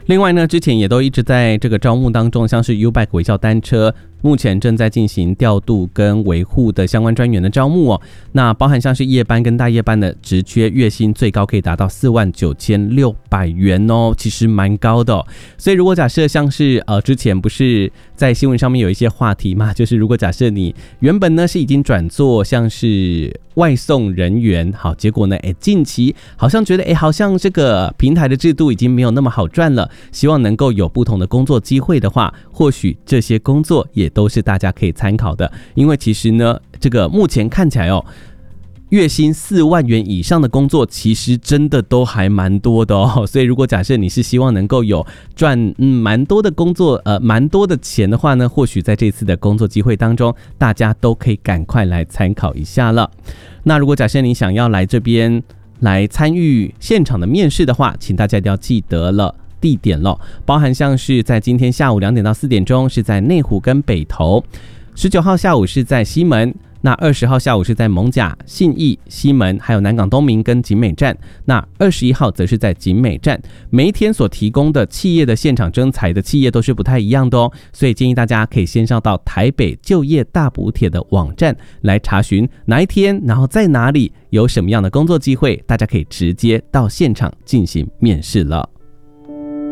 另外呢，之前也都一直在这个招募当中，像是 U-Bike 微笑单车目前正在进行调度跟维护的相关专员的招募哦。那包含像是夜班跟大夜班的职缺，月薪最高可以达到49600元哦，其实蛮高的哦。所以如果假设像是之前不是在新闻上面有一些话题嘛，就是如果假设你原本呢是已经转做像是外送人员，好，结果呢近期好像觉得好像这个平台的制度已经没有那么好赚了，希望能够有不同的工作机会的话，或许这些工作也都是大家可以参考的。因为其实呢，这个目前看起来月薪4万元以上的工作其实真的都还蛮多的哦。所以如果假设你是希望能够有赚蛮多的工作蛮多的钱的话呢，或许在这次的工作机会当中，大家都可以赶快来参考一下了。那如果假设你想要来这边来参与现场的面试的话，请大家一定要记得了地点了，包含像是在今天下午2点到4点钟是在内湖跟北投，19号下午是在西门，那20号下午是在艋舺、信义、西门，还有南港东明跟景美站，那21号则是在景美站。每一天所提供的企业的现场征才的企业都是不太一样的哦，所以建议大家可以先上到台北就业大补帖的网站来查询哪一天，然后在哪里有什么样的工作机会，大家可以直接到现场进行面试了。